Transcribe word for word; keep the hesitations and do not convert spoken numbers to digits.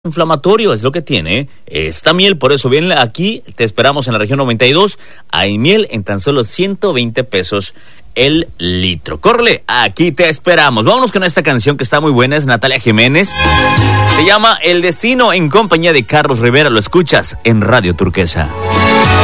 Inflamatorio es lo que tiene esta miel, por eso bien aquí te esperamos en la región noventa y dos. Hay miel en tan solo ciento veinte pesos el litro. Córrele, aquí te esperamos. Vámonos con esta canción que está muy buena, es Natalia Jiménez. Se llama El Destino, en compañía de Carlos Rivera. Lo escuchas en Radio Turquesa.